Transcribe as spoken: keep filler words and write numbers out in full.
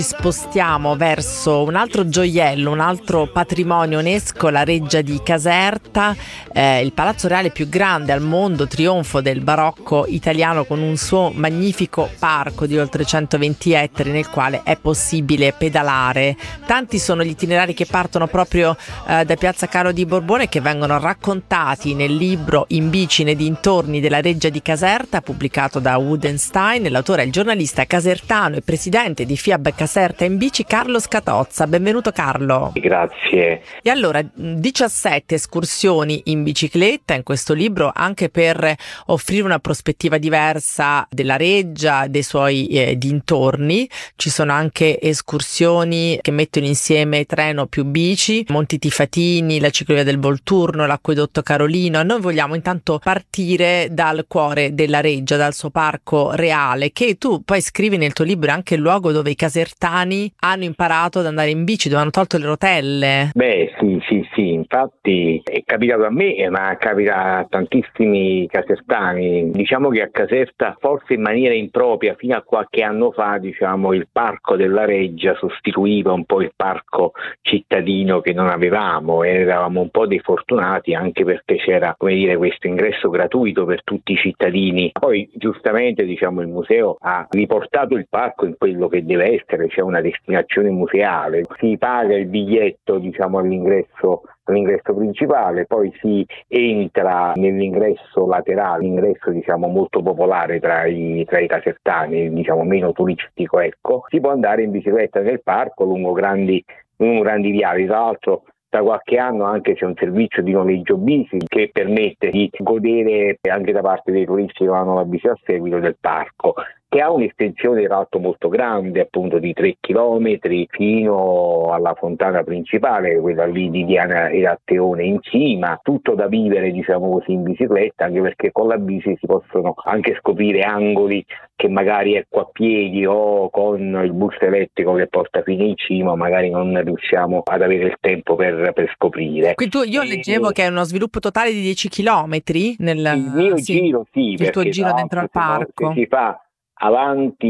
Spostiamo verso un altro gioiello, un altro patrimonio UNESCO, la Reggia di Caserta, eh, il palazzo reale più grande al mondo, trionfo del barocco italiano, con un suo magnifico parco di oltre centoventi ettari nel quale è possibile pedalare. Tanti sono gli itinerari che partono proprio eh, da Piazza Carlo di Borbone, che vengono raccontati nel libro In bici nei dintorni della Reggia di Caserta, pubblicato da Woodenstein. L'autore è il giornalista casertano e presidente di FIAB Caserta in bici, Carlo Scatozza. Benvenuto Carlo. Grazie. E allora, diciassette escursioni in bicicletta in questo libro, anche per offrire una prospettiva diversa della Reggia, dei suoi eh, dintorni. Ci sono anche escursioni che mettono insieme treno più bici, Monti Tifatini, la ciclovia del Volturno, l'acquedotto Carolino. Noi vogliamo intanto partire dal cuore della Reggia, dal suo parco reale, che tu poi scrivi nel tuo libro, è anche il luogo dove i casertani hanno imparato ad andare in bici, dove hanno tolto le rotelle. Beh, sì, sì, sì, infatti è capitato a me, ma capita a tantissimi casertani. Diciamo che a Caserta, forse in maniera impropria, fino a qualche anno fa, diciamo, il parco della Reggia sostituiva un po' il parco cittadino che non avevamo. Eravamo un po' dei fortunati, anche perché c'era, come dire, questo ingresso gratuito per tutti i cittadini. Poi, giustamente, diciamo, il museo ha riportato il parco in quello che deve essere, c'è una destinazione museale, si paga il biglietto, diciamo, all'ingresso all'ingresso principale, poi si entra nell'ingresso laterale, l'ingresso, diciamo, molto popolare tra i tra i casertani, diciamo meno turistico, ecco. Si può andare in bicicletta nel parco lungo grandi lungo grandi viali. Tra l'altro, da qualche anno anche c'è un servizio di noleggio bici che permette di godere anche da parte dei turisti che vanno la bici a seguito del parco, che ha un'estensione tra l'altro molto grande, appunto di tre chilometri, fino alla fontana principale, quella lì di Diana e Atteone in cima, tutto da vivere, diciamo così, in bicicletta, anche perché con la bici si possono anche scoprire angoli che magari, ecco, a piedi o con il bus elettrico che porta fino in cima magari non riusciamo ad avere il tempo per, per scoprire. Quindi tu, io leggevo e, che è uno sviluppo totale di dieci chilometri nel il mio sì, giro, sì, il tuo perché giro tra dentro l'altro al se no- se parco. si fa avanti